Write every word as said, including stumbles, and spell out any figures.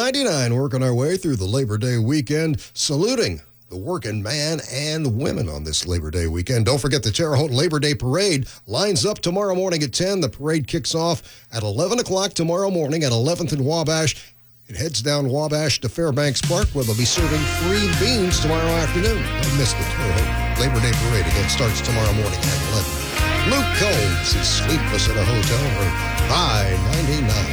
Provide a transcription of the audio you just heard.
ninety-nine, working our way through the Labor Day weekend, saluting the working man and women on this Labor Day weekend. Don't forget the Terre Haute Labor Day Parade lines up tomorrow morning at ten. The parade kicks off at eleven o'clock tomorrow morning at eleventh and Wabash. It heads down Wabash to Fairbanks Park, where they'll be serving free beans tomorrow afternoon. Don't miss the Terre Haute Labor Day Parade. Again, starts tomorrow morning at eleven. Luke Combs is sleepless in a hotel room. High ninety-nine.